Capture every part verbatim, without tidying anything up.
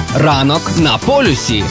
Ранок на полюсі.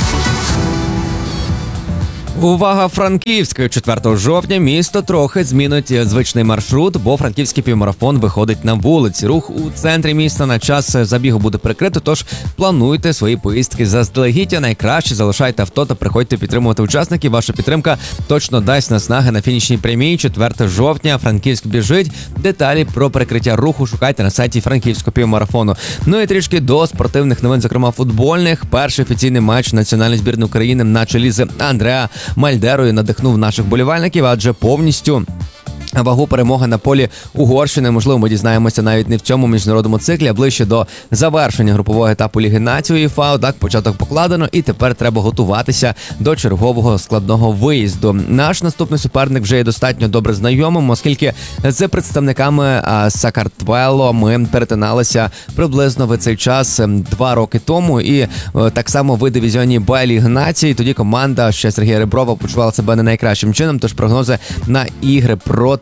Увага, Франківськ! четвертого жовтня місто трохи змінить звичний маршрут, бо франківський півмарафон виходить на вулиці. Рух у центрі міста на час забігу буде прикрито, тож плануйте свої поїздки заздалегідь, а найкраще залишайте авто та приходьте підтримувати учасників. Ваша підтримка точно дасть наснаги на фінішній прямій. четвертого жовтня Франківськ біжить. Деталі про перекриття руху шукайте на сайті Франківського півмарафону. Ну і трішки до спортивних новин, зокрема футбольних. Перший офіційний матч національної збірної України на чолі з Андреа Мальдерою надихнув наших болівальників, адже повністю вагу перемоги на полі Угорщини, можливо, ми дізнаємося навіть не в цьому міжнародному циклі, а ближче до завершення групового етапу Ліги Націй УЄФА. Так, початок покладено, і тепер треба готуватися до чергового складного виїзду. Наш наступний суперник вже є достатньо добре знайомим, оскільки з представниками Сакартвело ми перетиналися приблизно в цей час два роки тому, і так само в дивізіоні Б Ліги Націй. Тоді команда ще Сергія Реброва почувала себе не найкращим чином, тож прогнози на ігри проти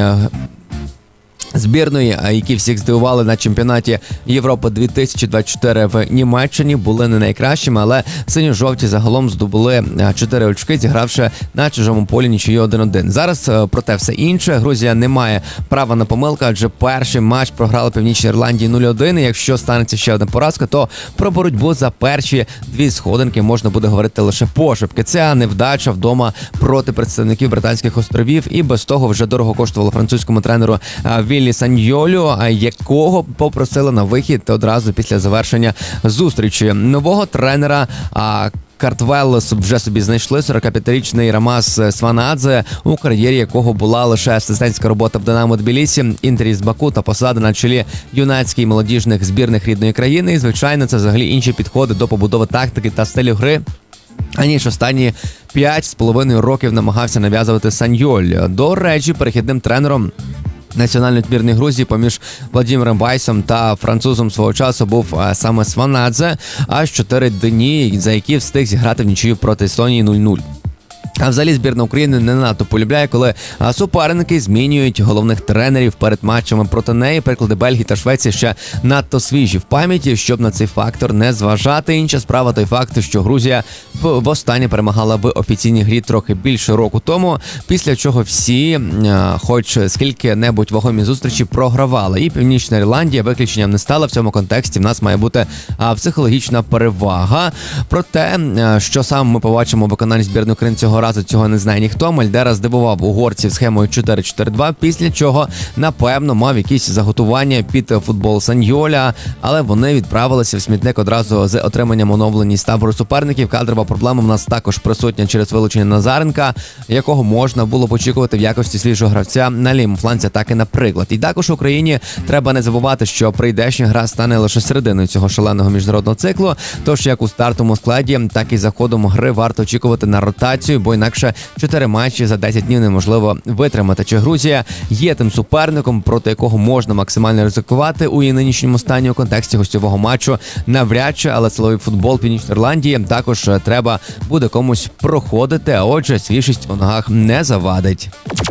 збірної, які всіх здивували на чемпіонаті Європи дві тисячі двадцять чотири в Німеччині, були не найкращими, але синьо-жовті загалом здобули чотири очки, зігравши на чужому полі нічию один один. Зараз про те все інше. Грузія не має права на помилку, адже перший матч програли Північній Ірландії нуль один. І якщо станеться ще одна поразка, то про боротьбу за перші дві сходинки можна буде говорити лише пошепки. Це невдача вдома проти представників Британських островів, і без того вже дорого коштувало французькому тренеру Віллі Саньолю, якого попросили на вихід одразу після завершення зустрічі. Нового тренера а, Картвело вже собі знайшли. сорокап'ятирічний Рамаз Сванадзе, у кар'єрі якого була лише асистентська робота в Динамо Тбілісі, Інтері з Баку та посада на чолі юнацьких і молодіжних збірних рідної країни. І, звичайно, це взагалі інші підходи до побудови тактики та стилю гри, аніж останні п'ять з половиною років намагався нав'язувати Саньоль. До речі, перехідним тренером національної збірної Грузії поміж Владимиром Вайсом та французом свого часу був саме Сванадзе, аж чотири дні, за які встиг зіграти в нічию проти Естонії нуль нуль. А взагалі збірна України не надто полюбляє, коли суперники змінюють головних тренерів перед матчами проти неї. Приклади Бельгії та Швеції ще надто свіжі в пам'яті, щоб на цей фактор не зважати. Інша справа той факт, що Грузія востаннє перемагала в офіційній грі трохи більше року тому, після чого всі, хоч скільки-небудь вагомі зустрічі, програвали. І Північна Ірландія виключенням не стала. В цьому контексті в нас має бути психологічна перевага. Проте, що саме ми побачимо в виконанні збірної України цього разу, цього не знає ніхто. Мальдера здивував угорців схемою чотири чотири два, після чого, напевно, мав якісь заготування під футбол Саньоля, але вони відправилися в смітник одразу з отриманням оновлені з табору суперників. Кадрова проблема в нас також присутня через вилучення Назаренка, якого можна було б очікувати в якості свіжого гравця на лівому фланзі атаки, наприклад. І також Україні треба не забувати, що прийдешня гра стане лише серединою цього шаленого міжнародного циклу, тож як у стартовому складі, так і за ходом гри варто очікувати на ротацію, бо інакше чотири матчі за десять днів неможливо витримати. Чи Грузія є тим суперником, проти якого можна максимально ризикувати у її нинішньому стані у контексті гостьового матчу? Навряд чи, але силовий футбол Північної Ірландії також треба буде комусь проходити, а отже, свіжість у ногах не завадить.